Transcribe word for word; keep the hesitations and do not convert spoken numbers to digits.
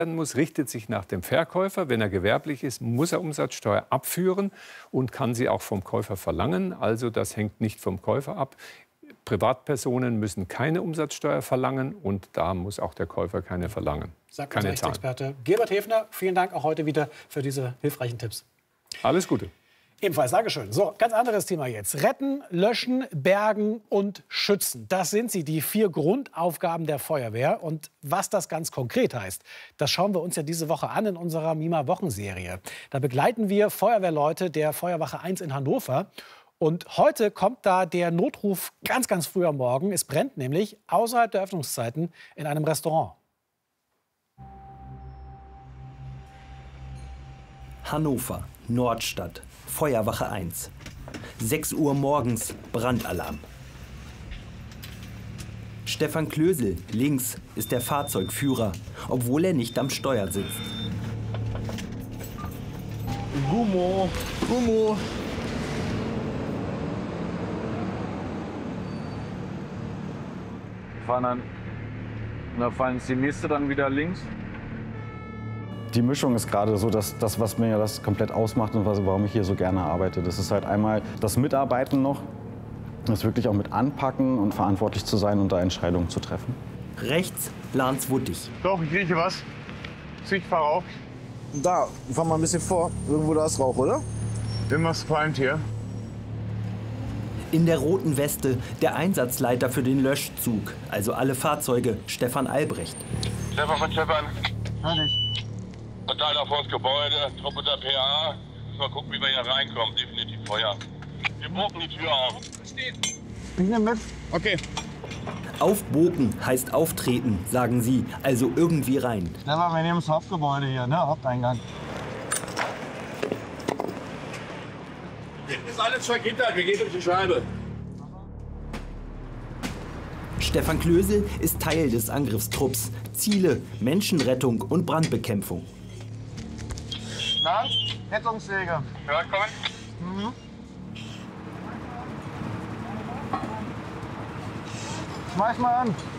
muss, richtet sich nach dem Verkäufer. Wenn er gewerblich ist, muss er Umsatzsteuer abführen und kann sie auch vom Käufer verlangen. Also das hängt nicht vom Käufer ab. Privatpersonen müssen keine Umsatzsteuer verlangen und da muss auch der Käufer keine verlangen. Sagt unser Rechtsexperte Gilbert Hefner. Vielen Dank auch heute wieder für diese hilfreichen Tipps. Alles Gute. Ebenfalls, Dankeschön. So, ganz anderes Thema jetzt. Retten, löschen, bergen und schützen. Das sind sie, die vier Grundaufgaben der Feuerwehr. Und was das ganz konkret heißt, das schauen wir uns ja diese Woche an in unserer Mima-Wochenserie. Da begleiten wir Feuerwehrleute der Feuerwache eins in Hannover. Und heute kommt da der Notruf ganz, ganz früh am Morgen. Es brennt nämlich außerhalb der Öffnungszeiten in einem Restaurant. Hannover, Nordstadt, Feuerwache eins. sechs Uhr morgens, Brandalarm. Stefan Klösel, links, ist der Fahrzeugführer, obwohl er nicht am Steuer sitzt. Gummo, Gummo. Fahren dann, und da fallen die nächste dann wieder links. Die Mischung ist gerade so, dass das, was mir das komplett ausmacht und warum ich hier so gerne arbeite. Das ist halt einmal das Mitarbeiten noch, das wirklich auch mit anpacken und verantwortlich zu sein und da Entscheidungen zu treffen. Rechts, Lans Wuttig. Doch, ich rieche was. Ich fahre auf. Da, fahr mal ein bisschen vor. Irgendwo da ist Rauch, oder? Irgendwas qualmt hier. In der roten Weste der Einsatzleiter für den Löschzug, also alle Fahrzeuge, Stefan Albrecht. Stefan von Stefan. Fertig. Verteiler vors Gebäude, Truppe unter P A. Müssen wir gucken, wie wir hier reinkommen. Definitiv Feuer. Wir bogen die Tür auf. Versteht. Ich nehme mit. Okay. Aufbogen heißt auftreten, sagen sie, also irgendwie rein. Stefan, wir nehmen das Hauptgebäude hier, ne? Haupteingang. Hinten ist alles vergittert, wir gehen durch die Scheibe. Stefan Klösel ist Teil des Angriffstrupps. Ziele, Menschenrettung und Brandbekämpfung. Na, Rettungssäge. Ja, komm. Mhm. Schmeiß mal an.